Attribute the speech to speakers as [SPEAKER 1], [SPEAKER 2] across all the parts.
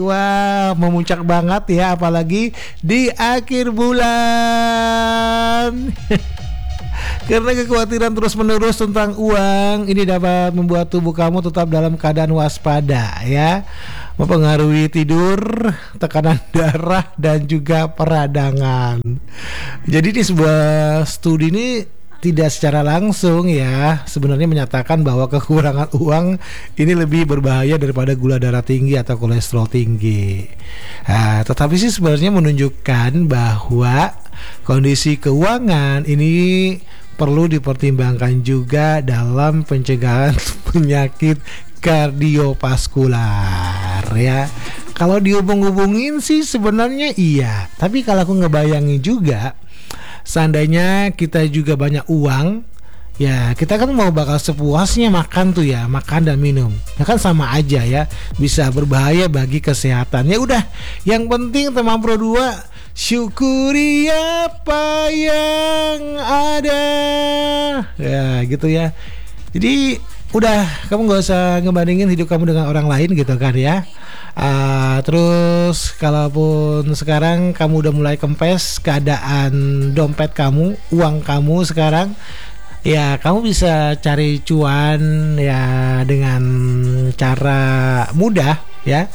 [SPEAKER 1] Wah, memuncak banget ya, apalagi di akhir bulan. Karena kekhawatiran terus-menerus tentang uang ini dapat membuat tubuh kamu tetap dalam keadaan waspada ya, mempengaruhi tidur, tekanan darah dan juga peradangan. Jadi di sebuah studi ini tidak secara langsung ya sebenarnya menyatakan bahwa kekurangan uang ini lebih berbahaya daripada gula darah tinggi atau kolesterol tinggi. Nah, tetapi sih sebenarnya menunjukkan bahwa kondisi keuangan ini perlu dipertimbangkan juga dalam pencegahan penyakit kardiovaskular ya. Kalau dihubung-hubungin sih sebenarnya iya, tapi kalau aku ngebayangin juga seandainya kita juga banyak uang, ya kita kan mau bakal sepuasnya makan tuh ya, makan dan minum. Ya kan sama aja ya, bisa berbahaya bagi kesehatan. Ya udah, yang penting teman Pro 2 syukuri apa yang ada. Ya gitu ya. Jadi udah, kamu gak usah ngebandingin hidup kamu dengan orang lain gitu kan ya. Terus kalaupun sekarang kamu udah mulai kempes keadaan dompet kamu, uang kamu sekarang, ya kamu bisa cari cuan ya dengan cara mudah ya.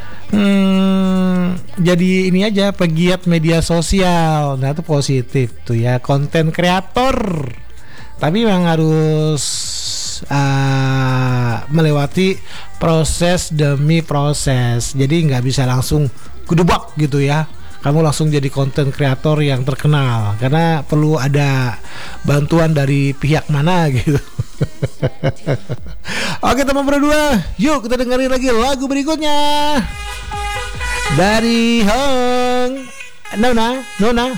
[SPEAKER 1] Jadi ini aja, pegiat media sosial. Nah itu positif tuh ya, konten kreator. Tapi memang harus melewati proses demi proses. Jadi nggak bisa langsung gedebak gitu ya, kamu langsung jadi konten kreator yang terkenal, karena perlu ada bantuan dari pihak mana gitu. Oke teman berdua, yuk kita dengerin lagi lagu berikutnya dari Hong Nona